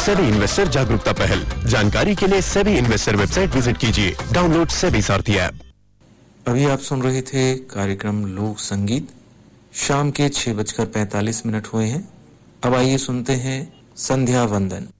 SEBI investor जागरूकता पहल। जानकारी के लिए सेबी इन्वेस्टर वेबसाइट विजिट कीजिए। डाउनलोड सेबी सारथी ऐप। अभी आप सुन रहे थे कार्यक्रम लोक संगीत। शाम के 6:45 हुए हैं। अब आइए सुनते हैं संध्या वंदन।